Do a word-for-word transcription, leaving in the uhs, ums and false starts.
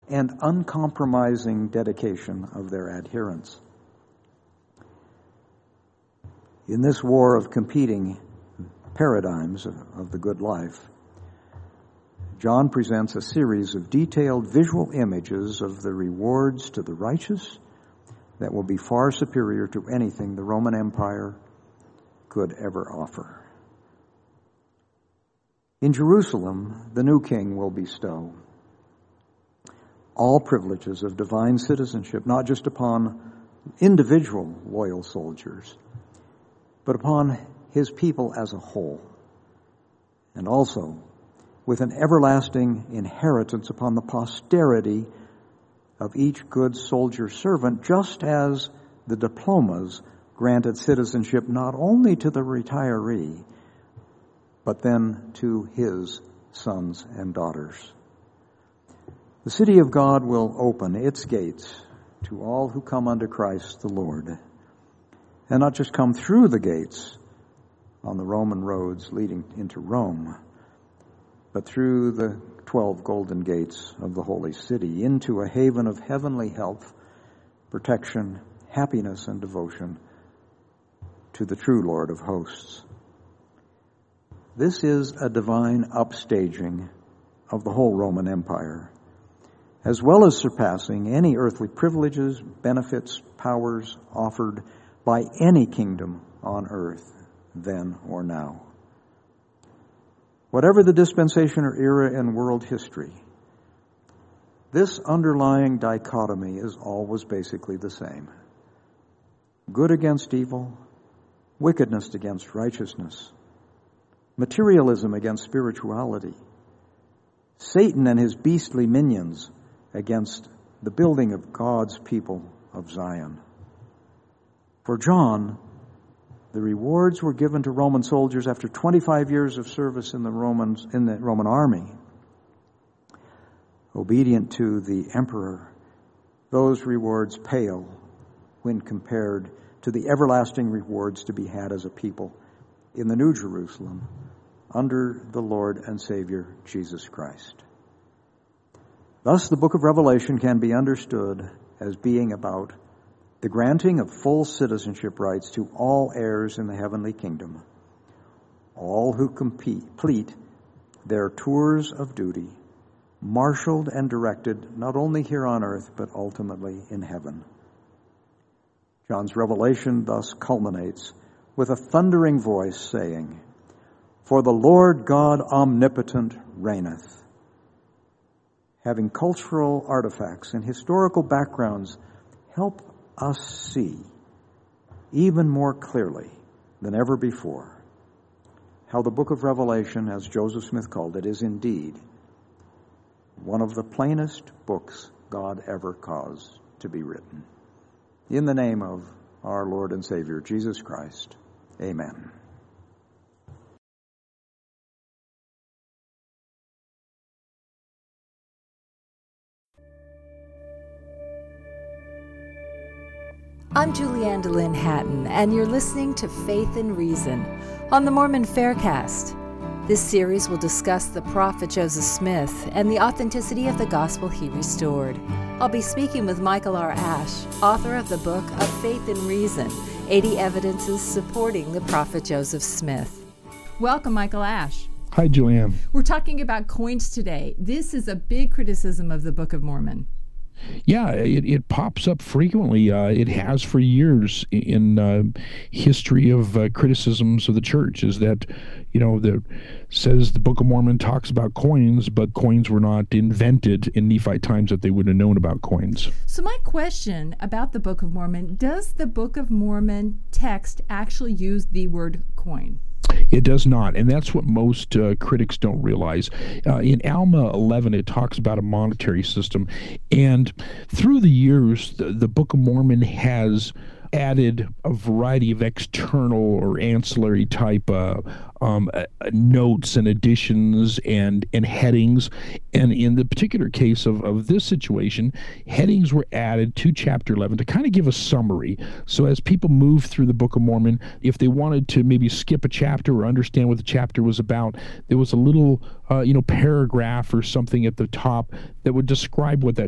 and uncompromising dedication of their adherents. In this war of competing paradigms of the good life, John presents a series of detailed visual images of the rewards to the righteous that will be far superior to anything the Roman Empire could ever offer. In Jerusalem, the new king will bestow all privileges of divine citizenship, not just upon individual loyal soldiers, but upon his people as a whole, and also with an everlasting inheritance upon the posterity of each good soldier servant, just as the diplomas granted citizenship not only to the retiree, but then to his sons and daughters. The city of God will open its gates to all who come unto Christ the Lord, and not just come through the gates on the Roman roads leading into Rome, but through the twelve golden gates of the holy city into a haven of heavenly health, protection, happiness, and devotion to the true Lord of hosts. This is a divine upstaging of the whole Roman Empire, as well as surpassing any earthly privileges, benefits, powers offered by any kingdom on earth, then or now. Whatever the dispensation or era in world history, this underlying dichotomy is always basically the same. Good against evil, wickedness against righteousness, materialism against spirituality, Satan and his beastly minions against the building of God's people of Zion. For John, the rewards were given to Roman soldiers after twenty-five years of service in the Romans in the Roman army. Obedient to the emperor, those rewards pale when compared to the everlasting rewards to be had as a people in the New Jerusalem under the Lord and Savior Jesus Christ. Thus, the book of Revelation can be understood as being about the granting of full citizenship rights to all heirs in the heavenly kingdom, all who complete their tours of duty, marshaled and directed not only here on earth, but ultimately in heaven. John's revelation thus culminates with a thundering voice saying, "For the Lord God omnipotent reigneth." Having cultural artifacts and historical backgrounds help us see even more clearly than ever before how the book of Revelation, as Joseph Smith called it, is indeed one of the plainest books God ever caused to be written. In the name of our Lord and Savior, Jesus Christ, amen. I'm Julianne DeLynn Hatton, and you're listening to Faith and Reason on the Mormon Faircast. This series will discuss the prophet Joseph Smith and the authenticity of the gospel he restored. I'll be speaking with Michael R. Ash, author of the book of Faith and Reason, eighty Evidences Supporting the Prophet Joseph Smith. Welcome, Michael Ash. Hi, Julianne. We're talking about coins today. This is a big criticism of the Book of Mormon. Yeah, it, it pops up frequently. Uh, it has for years in uh, history of uh, criticisms of the church, is that, you know, the says the Book of Mormon talks about coins, but coins were not invented in Nephite times that they would have known about coins. So my question about the Book of Mormon, does the Book of Mormon text actually use the word coin? It does not, and that's what most uh, critics don't realize. Uh, in Alma eleven, it talks about a monetary system, and through the years, the, the Book of Mormon has added a variety of external or ancillary type uh, um, uh, notes and additions and, and headings. And in the particular case of, of this situation, headings were added to chapter eleven to kind of give a summary. So as people move through the Book of Mormon, if they wanted to maybe skip a chapter or understand what the chapter was about, there was a little uh, you know, paragraph or something at the top that would describe what that